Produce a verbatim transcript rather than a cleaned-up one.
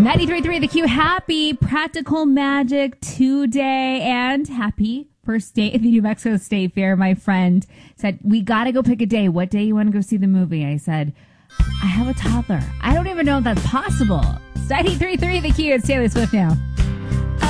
ninety-three point three The Q. Happy Practical Magic today and happy first day at the New Mexico State Fair. My friend said, we got to go pick a day. What day you want to go see the movie? I said, I have a toddler. I don't even know if that's possible. ninety-three point three The Q. It's Taylor Swift now.